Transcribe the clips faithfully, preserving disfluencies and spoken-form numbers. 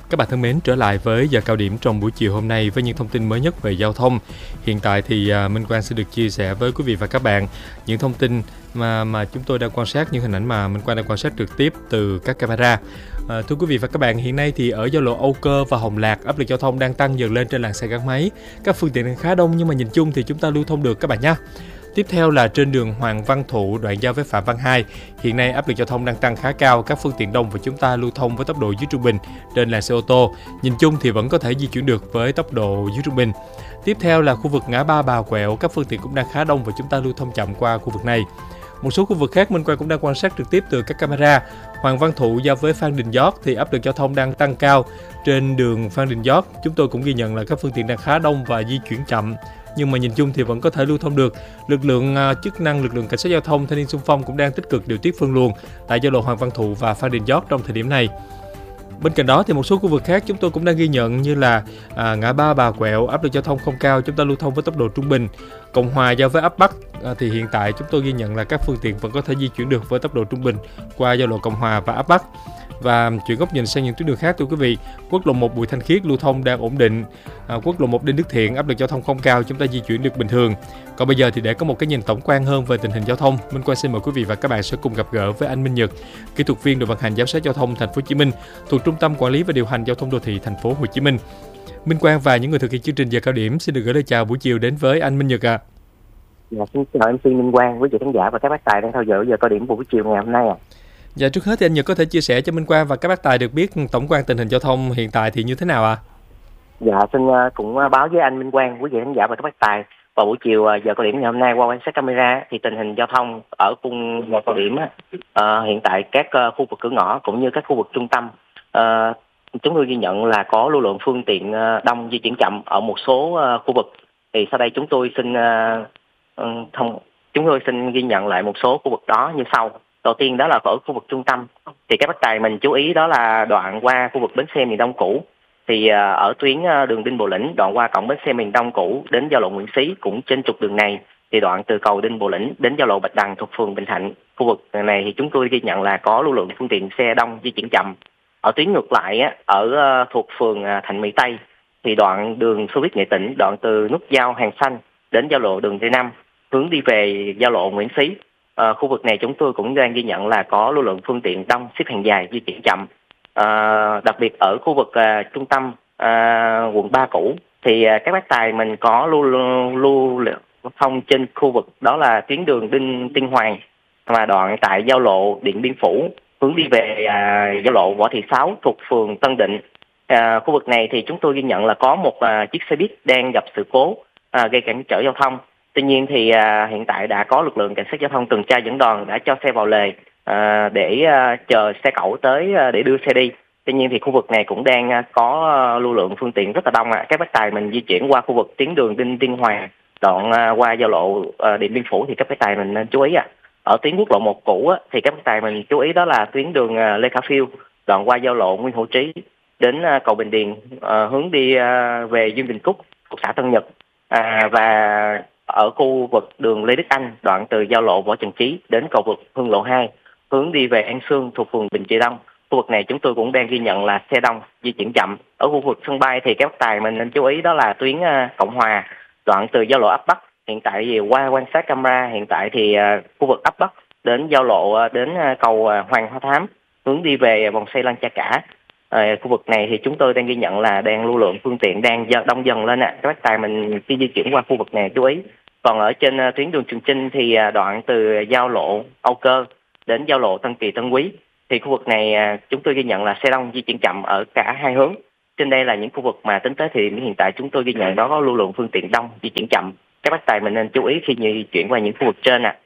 Các bạn thân mến, trở lại với giờ cao điểm trong buổi chiều hôm nay với những thông tin mới nhất về giao thông. Hiện tại thì à, Minh Quang sẽ được chia sẻ với quý vị và các bạn những thông tin mà mà chúng tôi đang quan sát, những hình ảnh mà Minh Quang đang quan sát trực tiếp từ các camera. À, thưa quý vị và các bạn, hiện nay thì ở giao lộ Âu Cơ và Hồng Lạc, áp lực giao thông đang tăng dần lên trên làn xe gắn máy. Các phương tiện đang khá đông nhưng mà nhìn chung thì chúng ta lưu thông được các bạn nhé. Tiếp theo là trên đường Hoàng Văn Thụ, đoạn giao với Phạm Văn Hai. Hiện nay áp lực giao thông đang tăng khá cao, các phương tiện đông và chúng ta lưu thông với tốc độ dưới trung bình trên làn xe ô tô. Nhìn chung thì vẫn có thể di chuyển được với tốc độ dưới trung bình. Tiếp theo là khu vực ngã ba Bà Quẹo, các phương tiện cũng đang khá đông và chúng ta lưu thông chậm qua khu vực này. Một số khu vực khác Minh Quang cũng đang quan sát trực tiếp từ các camera. Hoàng Văn Thụ giao với Phan Đình Giót thì áp lực giao thông đang tăng cao. Trên đường Phan Đình Giót, chúng tôi cũng ghi nhận là các phương tiện đang khá đông và di chuyển chậm. Nhưng mà nhìn chung thì vẫn có thể lưu thông được. Lực lượng uh, chức năng, lực lượng cảnh sát giao thông, thanh niên xung phong cũng đang tích cực điều tiết phân luồng tại giao lộ Hoàng Văn Thụ và Phan Đình Giót trong thời điểm này. Bên cạnh đó thì một số khu vực khác chúng tôi cũng đang ghi nhận như là à, ngã ba Bà Quẹo, áp lực giao thông không cao, chúng ta lưu thông với tốc độ trung bình. Cộng Hòa giao với ấp Bắc à, thì hiện tại chúng tôi ghi nhận là các phương tiện vẫn có thể di chuyển được với tốc độ trung bình qua giao lộ Cộng Hòa và ấp Bắc. Và chuyển góc nhìn sang những tuyến đường khác thưa quý vị, quốc lộ một Bùi Thanh Khiết lưu thông đang ổn định, à, quốc lộ một Đinh Đức Thiện áp lực giao thông không cao, chúng ta di chuyển được bình thường. Còn bây giờ thì để có một cái nhìn tổng quan hơn về tình hình giao thông, Minh Quang xin mời quý vị và các bạn sẽ cùng gặp gỡ với anh Minh Nhật, kỹ thuật viên đội vận hành giám sát giao thông Thành phố Hồ Chí Minh thuộc Trung tâm Quản lý và Điều hành Giao thông Đô thị Thành phố Hồ Chí Minh. Minh Quang và những người thực hiện chương trình giờ cao điểm xin được gửi lời chào buổi chiều đến với anh Minh Nhật ạ. À. Dạ, xin chào em xê Minh Quang, quý vị khán giả và các bác tài đang theo dõi giờ cao điểm buổi chiều ngày hôm nay ạ. À. Dạ, trước hết thì anh Nhật có thể chia sẻ cho Minh Quang và các bác tài được biết tổng quan tình hình giao thông hiện tại thì như thế nào ạ? À? Dạ, xin cũng báo với anh Minh Quang, quý vị khán giả và các bác tài vào buổi chiều giờ cao điểm ngày hôm nay qua quan sát camera thì tình hình giao thông ở cung giờ cao điểm uh, hiện tại các uh, khu vực cửa ngõ cũng như các khu vực trung tâm uh, chúng tôi ghi nhận là có lưu lượng phương tiện uh, đông di chuyển chậm ở một số uh, khu vực. Thì sau đây chúng tôi xin uh, thông chúng tôi xin ghi nhận lại một số khu vực đó như sau. Đầu tiên đó là ở khu vực trung tâm thì các bác tài mình chú ý đó là đoạn qua khu vực bến xe miền Đông cũ. Thì uh, ở tuyến uh, đường Đinh Bộ Lĩnh đoạn qua cổng bến xe miền Đông cũ đến giao lộ Nguyễn Xí cũng trên trục đường này, thì đoạn từ cầu Đinh Bộ Lĩnh đến giao lộ Bạch Đằng thuộc phường Bình Thạnh, khu vực này thì chúng tôi ghi nhận là có lưu lượng phương tiện xe đông di chuyển chậm. Ở tuyến ngược lại á, ở uh, thuộc phường uh, Thạnh Mỹ Tây thì đoạn đường Xô Viết Nghệ Tĩnh đoạn từ nút giao Hàng Xanh đến giao lộ đường D năm hướng đi về giao lộ Nguyễn Xí. À, khu vực này chúng tôi cũng đang ghi nhận là có lưu lượng phương tiện đông xếp hàng dài di chuyển chậm. À, đặc biệt ở khu vực à, trung tâm à, quận ba cũ thì à, các bác tài mình có lưu lưu lưu thông trên khu vực đó là tuyến đường Đinh Tiên Hoàng và đoạn tại giao lộ Điện Biên Phủ hướng đi về à, giao lộ Võ Thị Sáu thuộc phường Tân Định. À, khu vực này thì chúng tôi ghi nhận là có một à, chiếc xe buýt đang gặp sự cố à, gây cản trở giao thông. Tuy nhiên thì à, hiện tại đã có lực lượng cảnh sát giao thông tuần tra dẫn đoàn đã cho xe vào lề à, để à, chờ xe cẩu tới à, để đưa xe đi. Tuy nhiên thì khu vực này cũng đang à, có à, lưu lượng phương tiện rất là đông ạ. À. Các bác tài mình di chuyển qua khu vực tuyến đường Đinh Tiên Hoàng đoạn à, qua giao lộ à, Điện Biên Phủ thì các bác tài mình nên chú ý ạ. À. Ở tuyến quốc lộ một cũ á, thì các bác tài mình chú ý đó là tuyến đường à, Lê Khả Phiêu đoạn qua giao lộ Nguyễn Hữu Trí đến à, cầu Bình Điền à, hướng đi à, về Dương Đình Cúc, thuộc xã Tân Nhật à, và ở khu vực đường Lê Đức Anh đoạn từ giao lộ Võ Trần Chí đến cầu vượt Hương Lộ hai hướng đi về An Sương thuộc phường Bình Trị Đông. Khu vực này chúng tôi cũng đang ghi nhận là xe đông di chuyển chậm. Ở khu vực sân bay thì các bác tài mình nên chú ý đó là tuyến uh, Cộng Hòa đoạn từ giao lộ ấp Bắc. Hiện tại thì qua quan sát camera hiện tại thì uh, khu vực ấp Bắc đến giao lộ uh, đến uh, cầu uh, Hoàng Hoa Thám hướng đi về vòng xoay Lăng Cha Cả. À, khu vực này thì chúng tôi đang ghi nhận là đang lưu lượng phương tiện đang đông dần lên ạ. À. Các bác tài mình khi di chuyển qua khu vực này chú ý. Còn ở trên uh, tuyến đường Trường Chinh thì uh, đoạn từ giao lộ Âu Cơ đến giao lộ Tân Kỳ Tân Quý thì khu vực này uh, chúng tôi ghi nhận là xe đông di chuyển chậm ở cả hai hướng. Trên đây là những khu vực mà tính tới thì hiện tại chúng tôi ghi nhận đó có lưu lượng phương tiện đông di chuyển chậm. Các bác tài mình nên chú ý khi di chuyển qua những khu vực trên ạ. À.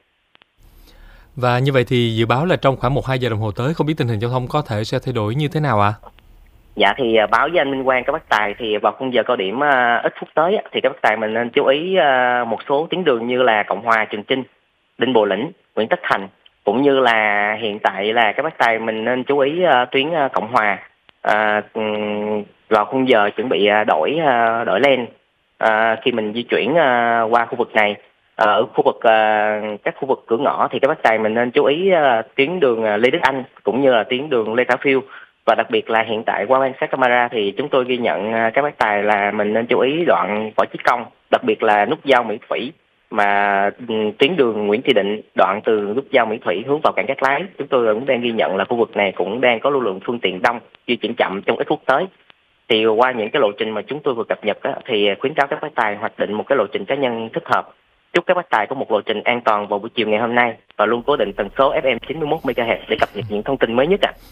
Và như vậy thì dự báo là trong khoảng một hai giờ đồng hồ tới không biết tình hình giao thông có thể sẽ thay đổi như thế nào ạ? À? Dạ thì uh, báo với anh Minh Quang các bác tài thì vào khung giờ cao điểm uh, ít phút tới thì các bác tài mình nên chú ý uh, một số tuyến đường như là Cộng Hòa, Trường Chinh, Đinh Bộ Lĩnh, Nguyễn Tất Thành, cũng như là hiện tại là các bác tài mình nên chú ý uh, tuyến uh, Cộng Hòa uh, um, vào khung giờ chuẩn bị uh, đổi uh, đổi lane uh, khi mình di chuyển uh, qua khu vực này. Ở khu vực uh, các khu vực cửa ngõ thì các bác tài mình nên chú ý uh, tuyến đường uh, Lê Đức Anh cũng như là tuyến đường Lê Khả Phiêu Và đặc biệt là hiện tại qua quan sát camera thì chúng tôi ghi nhận các bác tài là mình nên chú ý đoạn Võ Chí Công, đặc biệt là nút giao Mỹ Thủy mà tuyến đường Nguyễn Thị Định đoạn từ nút giao Mỹ Thủy hướng vào cảng Cát Lái. Chúng tôi cũng đang ghi nhận là khu vực này cũng đang có lưu lượng phương tiện đông, di chuyển chậm trong ít phút tới. Thì qua những cái lộ trình mà chúng tôi vừa cập nhật á, thì khuyến cáo các bác tài hoạch định một cái lộ trình cá nhân thích hợp. Chúc các bác tài có một lộ trình an toàn vào buổi chiều ngày hôm nay và luôn cố định tần số ép em chín mươi mốt mê ga héc để cập nhật những thông tin mới nhất ạ. À.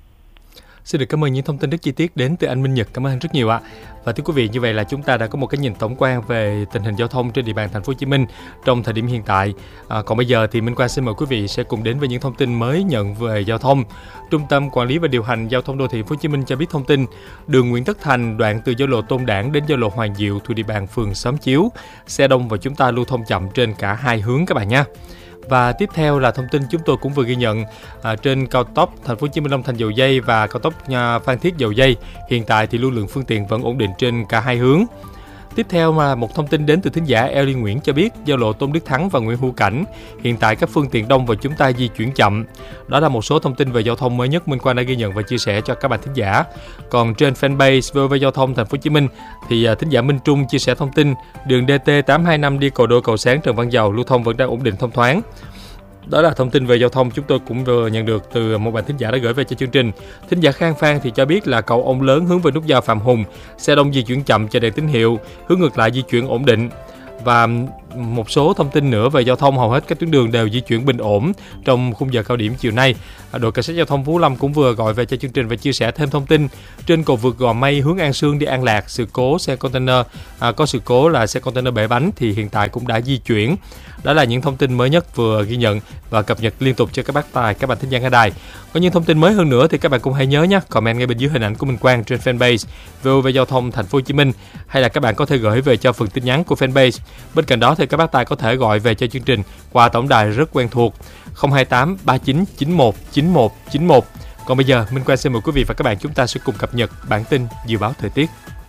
Xin được cảm ơn những thông tin rất chi tiết đến từ anh Minh Nhật. Cảm ơn anh rất nhiều ạ. Và thưa quý vị, như vậy là chúng ta đã có một cái nhìn tổng quan về tình hình giao thông trên địa bàn thành phố Hồ Chí Minh trong thời điểm hiện tại. À, còn bây giờ thì Minh Quang xin mời quý vị sẽ cùng đến với những thông tin mới nhận về giao thông. Trung tâm Quản lý và Điều hành Giao thông Đô thị Thành phố Hồ Chí Minh cho biết thông tin đường Nguyễn Tất Thành đoạn từ giao lộ Tôn Đản đến giao lộ Hoàng Diệu thuộc địa bàn phường Xóm Chiếu, xe đông và chúng ta lưu thông chậm trên cả hai hướng các bạn nhé. Và tiếp theo là thông tin chúng tôi cũng vừa ghi nhận à, trên cao tốc Thành phố Hồ Chí Minh Long Thành Dầu Giây và cao tốc à, Phan Thiết Dầu Giây. Hiện tại thì lưu lượng phương tiện vẫn ổn định trên cả hai hướng. Tiếp theo là một thông tin đến từ thính giả Ellie Nguyễn cho biết giao lộ Tôn Đức Thắng và Nguyễn Hữu Cảnh hiện tại các phương tiện đông và chúng ta di chuyển chậm. Đó là một số thông tin về giao thông mới nhất Minh Quang đã ghi nhận và chia sẻ cho các bạn thính giả. Còn trên fanpage vê o vê Giao thông Thành phố Hồ Chí Minh thì thính giả Minh Trung chia sẻ thông tin đường đê tê tám hai năm đi cầu Đôi Cầu Sáng Trần Văn Dầu lưu thông vẫn đang ổn định thông thoáng. Đó là thông tin về giao thông chúng tôi cũng vừa nhận được từ một bạn thính giả đã gửi về cho chương trình. Thính giả Khang Phan thì cho biết là cầu Ông Lớn hướng về nút giao Phạm Hùng, xe đông di chuyển chậm chờ đèn tín hiệu, hướng ngược lại di chuyển ổn định. Và một số thông tin nữa về giao thông, hầu hết các tuyến đường đều di chuyển bình ổn trong khung giờ cao điểm chiều nay. Đội cảnh sát giao thông Phú Lâm cũng vừa gọi về cho chương trình và chia sẻ thêm thông tin trên cầu vượt Gò Mây hướng An Sương đi An Lạc, sự cố xe container à, có sự cố là xe container bể bánh thì hiện tại cũng đã di chuyển. Đó là những thông tin mới nhất vừa ghi nhận và cập nhật liên tục cho các bác tài, các bạn thính giả nghe đài. Có những thông tin mới hơn nữa thì các bạn cũng hãy nhớ nhé, comment ngay bên dưới hình ảnh của Minh Quang trên fanpage vê o vê Giao thông Thành phố Hồ Chí Minh, hay là các bạn có thể gửi về cho phần tin nhắn của fanpage. Bên cạnh đó thì các bác tài có thể gọi về cho chương trình qua tổng đài rất quen thuộc không hai tám ba chín chín một chín một chín một. Còn bây giờ Minh Quang xin mời quý vị và các bạn chúng ta sẽ cùng cập nhật bản tin dự báo thời tiết.